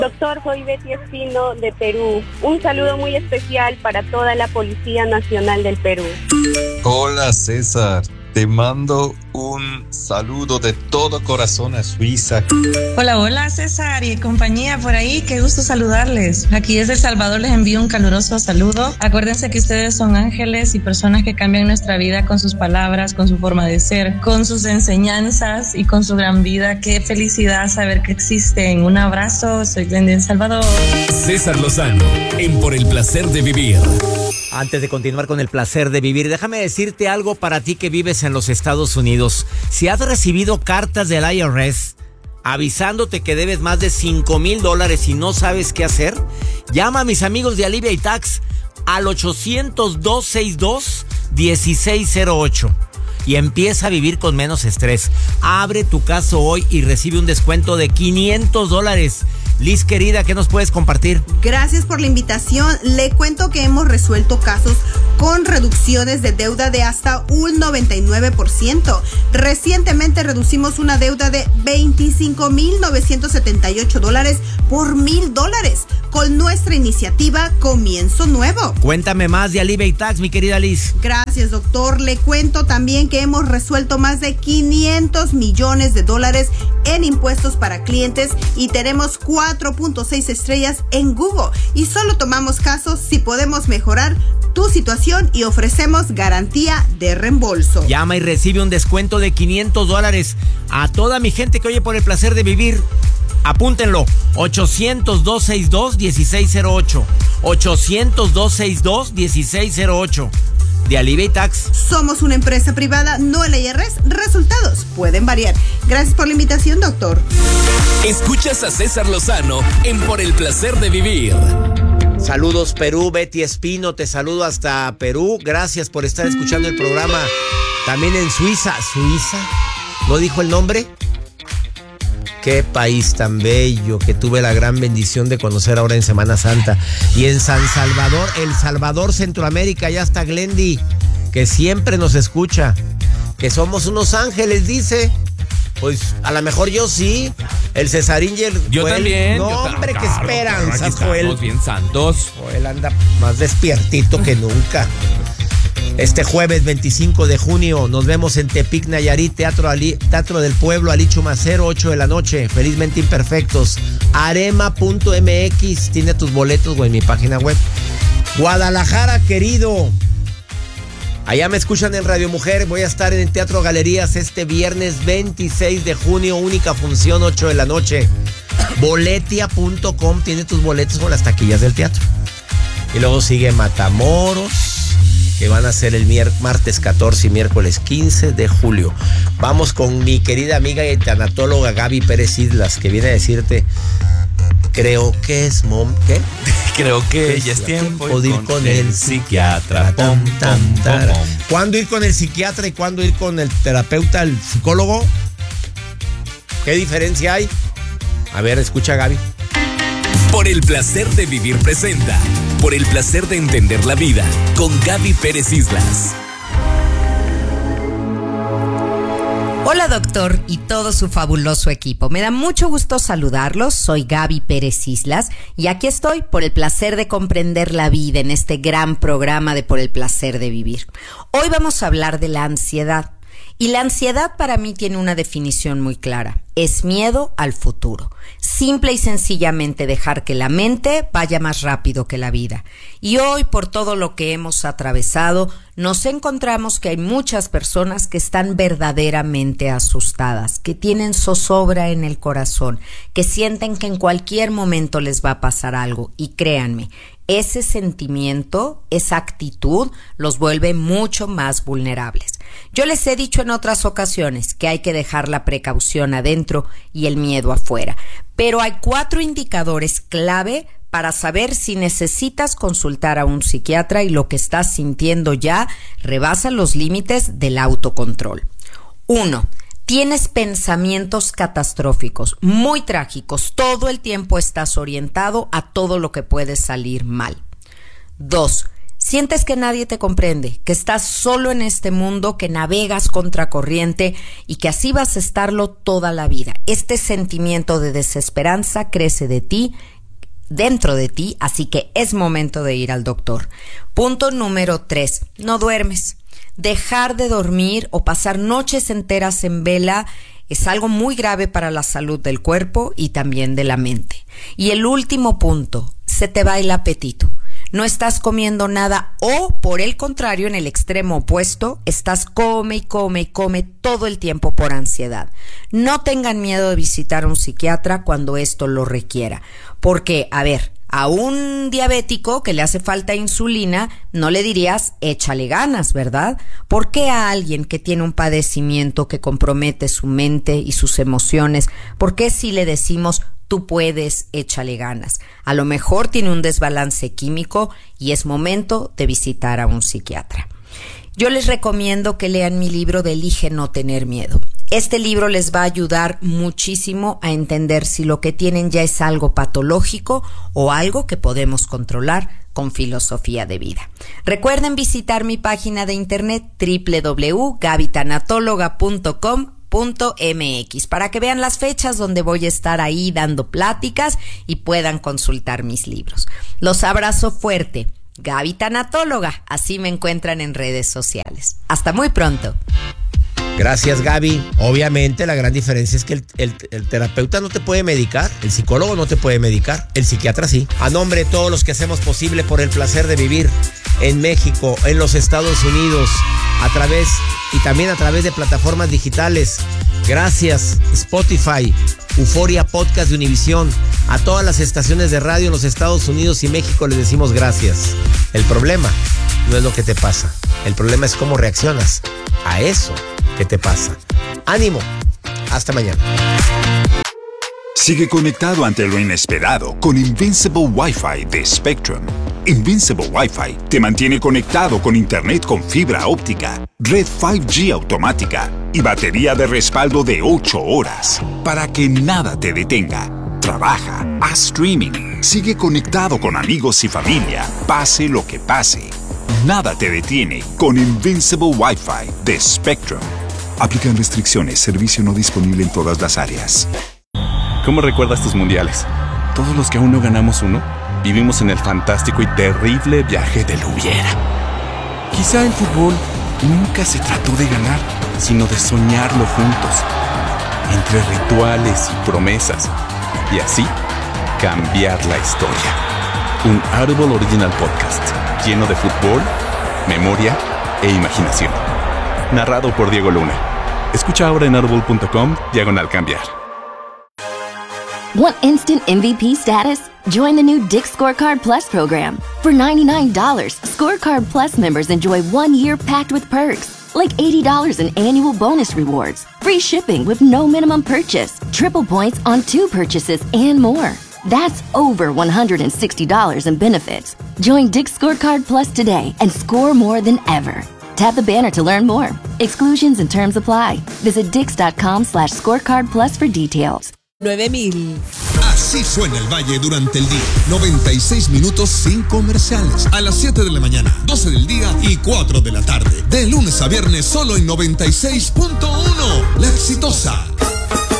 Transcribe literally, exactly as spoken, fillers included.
Doctor, soy Betty Espino de Perú. Un saludo muy especial para toda la Policía Nacional del Perú. Hola César, te mando un saludo de todo corazón a Suiza. Hola, hola César y compañía por ahí, qué gusto saludarles. Aquí desde El Salvador les envío un caluroso saludo. Acuérdense que ustedes son ángeles y personas que cambian nuestra vida con sus palabras, con su forma de ser, con sus enseñanzas y con su gran vida. Qué felicidad saber que existen. Un abrazo, soy Glendy El Salvador. César Lozano, en Por el Placer de Vivir. Antes de continuar con el placer de vivir, déjame decirte algo para ti que vives en los Estados Unidos. Si has recibido cartas del I R S avisándote que debes más de cinco mil dólares y no sabes qué hacer, llama a mis amigos de Alivia y Tax al ochocientos, dos sesenta y dos, dieciséis cero ocho y empieza a vivir con menos estrés. Abre tu caso hoy y recibe un descuento de quinientos dólares. Liz, querida, ¿qué nos puedes compartir? Gracias por la invitación. Le cuento que hemos resuelto casos con reducciones de deuda de hasta un noventa y nueve por ciento. Recientemente reducimos una deuda de veinticinco mil novecientos setenta y ocho dólares por mil dólares con nuestra iniciativa Comienzo Nuevo. Cuéntame más de Alivia y Tax, mi querida Liz. Gracias, doctor. Le cuento también que hemos resuelto más de quinientos millones de dólares en impuestos para clientes y tenemos cuatro punto seis estrellas en Google. Y solo tomamos casos si podemos mejorar tu situación y ofrecemos garantía de reembolso. Llama y recibe un descuento de quinientos dólares. A toda mi gente que oye Por el Placer de Vivir, apúntenlo. ochocientos, dos sesenta y dos, dieciséis cero ocho. ochocientos, dos sesenta y dos, dieciséis cero ocho. De Alivia y Tax. Somos una empresa privada, no el I R S. Resultados pueden variar. Gracias por la invitación, doctor. Escuchas a César Lozano en Por el Placer de Vivir. Saludos Perú, Betty Espino, te saludo hasta Perú. Gracias por estar escuchando el programa. También en Suiza. ¿Suiza? ¿No dijo el nombre? Qué país tan bello que tuve la gran bendición de conocer ahora en Semana Santa. Y en San Salvador, El Salvador, Centroamérica, ya está Glendy, que siempre nos escucha. Que somos unos ángeles, dice. Pues a lo mejor yo sí. El Cesaringer. Yo también. No, yo hombre, claro, qué esperanzas, claro, aquí Joel. estamos bien santos. Joel anda más despiertito que nunca. Este jueves veinticinco de junio nos vemos en Tepic, Nayarit, Teatro, Ali, Teatro del Pueblo, Ali Chumacero, ocho de la noche. Felizmente Imperfectos. Arema punto M X. Tiene tus boletos, güey, en mi página web. Guadalajara, querido. Allá me escuchan en Radio Mujer. Voy a estar en el Teatro Galerías este viernes veintiséis de junio. Única función, ocho de la noche. Boletia punto com tiene tus boletos con las taquillas del teatro. Y luego sigue Matamoros, que van a ser el mier- martes catorce y miércoles quince de julio. Vamos con mi querida amiga y tanatóloga Gaby Pérez Islas, que viene a decirte, creo que es mom... ¿Qué? Creo que Es ya es tiempo de ir con el psiquiatra. Pom, pom, pom, pom. ¿Cuándo ir con el psiquiatra y cuándo ir con el terapeuta, el psicólogo? ¿Qué diferencia hay? A ver, escucha, Gaby. Por el Placer de Vivir presenta Por el Placer de Entender la Vida con Gaby Pérez Islas. Hola doctor y todo su fabuloso equipo. Me da mucho gusto saludarlos. Soy Gaby Pérez Islas y aquí estoy por el placer de comprender la vida en este gran programa de Por el Placer de Vivir. Hoy vamos a hablar de la ansiedad. Y la ansiedad para mí tiene una definición muy clara. Es miedo al futuro. Simple y sencillamente dejar que la mente vaya más rápido que la vida. Y hoy, por todo lo que hemos atravesado, nos encontramos que hay muchas personas que están verdaderamente asustadas, que tienen zozobra en el corazón, que sienten que en cualquier momento les va a pasar algo. Y créanme, ese sentimiento, esa actitud, los vuelve mucho más vulnerables. Yo les he dicho en otras ocasiones que hay que dejar la precaución adentro y el miedo afuera, pero hay cuatro indicadores clave para saber si necesitas consultar a un psiquiatra y lo que estás sintiendo ya rebasa los límites del autocontrol. Uno, tienes pensamientos catastróficos, muy trágicos, todo el tiempo estás orientado a todo lo que puede salir mal. Dos, Sientes que nadie te comprende, que estás solo en este mundo, que navegas contracorriente y que así vas a estarlo toda la vida. Este sentimiento de desesperanza crece de ti, dentro de ti, así que es momento de ir al doctor. Punto número tres, no duermes. Dejar de dormir o pasar noches enteras en vela es algo muy grave para la salud del cuerpo y también de la mente. Y el último punto, se te va el apetito. No estás comiendo nada o, por el contrario, en el extremo opuesto, estás come y come y come todo el tiempo por ansiedad. No tengan miedo de visitar a un psiquiatra cuando esto lo requiera. Porque, a ver, a un diabético que le hace falta insulina, no le dirías, échale ganas, ¿verdad? ¿Por qué a alguien que tiene un padecimiento que compromete su mente y sus emociones, por qué si le decimos, tú puedes, échale ganas? A lo mejor tiene un desbalance químico y es momento de visitar a un psiquiatra. Yo les recomiendo que lean mi libro de Elige no tener miedo. Este libro les va a ayudar muchísimo a entender si lo que tienen ya es algo patológico o algo que podemos controlar con filosofía de vida. Recuerden visitar mi página de internet doble u doble u doble u punto gaby tanatóloga punto com punto m x para que vean las fechas donde voy a estar ahí dando pláticas y puedan consultar mis libros. Los abrazo fuerte. Gaby Tanatóloga, así me encuentran en redes sociales. Hasta muy pronto. Gracias, Gaby. Obviamente la gran diferencia es que el, el, el terapeuta no te puede medicar, el psicólogo no te puede medicar, el psiquiatra sí. A nombre de todos los que hacemos posible por el placer de vivir en México, en los Estados Unidos, a través y también a través de plataformas digitales. Gracias, Spotify, Euforia Podcast de Univisión. A todas las estaciones de radio en los Estados Unidos y México les decimos gracias. El problema no es lo que te pasa, el problema es cómo reaccionas a eso que te pasa. ¡Ánimo! Hasta mañana. Sigue conectado ante lo inesperado con Invincible Wi-Fi de Spectrum. Invincible Wi-Fi te mantiene conectado con internet con fibra óptica, red cinco G automática y batería de respaldo de ocho horas para que nada te detenga. Trabaja, haz streaming, sigue conectado con amigos y familia, pase lo que pase. Nada te detiene con Invincible Wi-Fi de Spectrum. Aplican restricciones, servicio no disponible en todas las áreas. ¿Cómo recuerdas tus mundiales? Todos los que aún no ganamos uno, vivimos en el fantástico y terrible viaje del hubiera. Quizá el fútbol nunca se trató de ganar, sino de soñarlo juntos, entre rituales y promesas, y así cambiar la historia. Un Audible Original Podcast lleno de fútbol, memoria e imaginación. Narrado por Diego Luna. Escucha ahora en audible punto com diagonal cambiar. Want instant M V P status? Join the new Dick's Scorecard Plus program. For ninety-nine dollars, Scorecard Plus members enjoy one year packed with perks, like eighty dollars in annual bonus rewards, free shipping with no minimum purchase, triple points on two purchases, and more. That's over one hundred sixty dollars in benefits. Join Dick's Scorecard Plus today and score more than ever. Tap the banner to learn more. Exclusions and terms apply. Visit dix.com slash scorecard plus for details. nueve mil. Así suena el Valle durante el día. noventa y seis minutos sin comerciales. A las siete de la mañana, doce del día y cuatro de la tarde. De lunes a viernes solo en noventa y seis punto uno. La Exitosa.